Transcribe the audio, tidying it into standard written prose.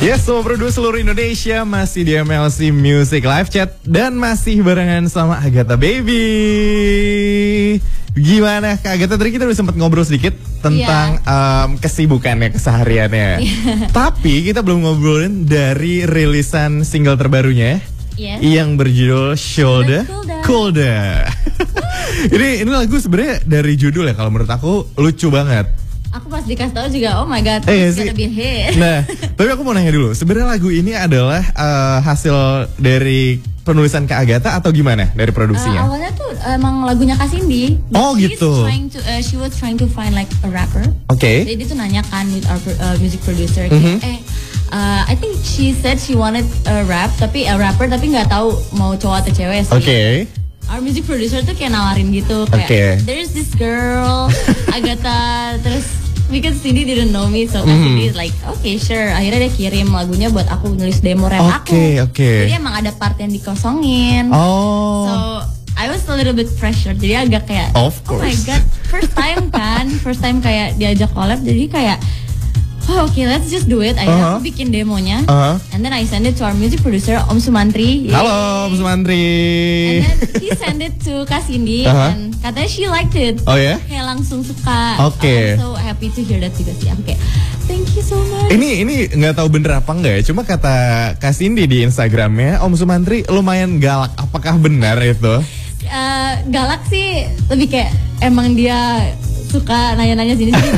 Yes, Sobat Pro 2 seluruh Indonesia masih di MLC Music Live Chat dan masih barengan sama Agatha Baby. Gimana Kak Agatha, tadi kita udah sempat ngobrol sedikit tentang kesibukannya, kesehariannya. Tapi kita belum ngobrolin dari rilisan single terbarunya yang berjudul Shoulda Colda. Ini lagu sebenarnya dari judul ya, kalau menurut aku lucu banget. Aku pas dikasih tahu juga, oh my god, it's gonna be a hit. Nah, tapi aku mau nanya dulu, sebenarnya lagu ini adalah hasil dari penulisan Kak Agatha atau gimana dari produksinya? Awalnya tuh emang lagunya Kak Cindy. Oh gitu. She was trying to find like a rapper. Oke. Jadi dia tuh nanya kan with our music producer, I think she said she wanted a rap, tapi a rapper tapi nggak tahu mau cowok atau cewek sih. Oke. Our music producer tuh kayak nawarin gitu, kayak there's this girl Agatha, terus because Cindy didn't know me, so Cindy is like, okay sure. Akhirnya dia kirim lagunya buat aku nulis demo rap aku. Jadi emang ada part yang dikosongin. So I was a little bit pressure. Jadi agak kayak, oh my god, first time kayak diajak collab. Jadi kayak, oh okay, let's just do it. Akhirnya aku bikin demonya, and then I send it to our music producer Om Sumantri. Halo Om Sumantri. And then he send it to Kak Cindy, and katanya she liked it. Oh ya? Kayak langsung suka. Oke. I'm so happy to hear that juga sih. Oke, thank you so much. Ini nggak tahu bener apa enggak ya. Cuma kata Kak Cindy di Instagramnya, Om Sumantri lumayan galak. Apakah benar itu? Galak sih, lebih kayak emang dia suka nanya-nanya sini-sini.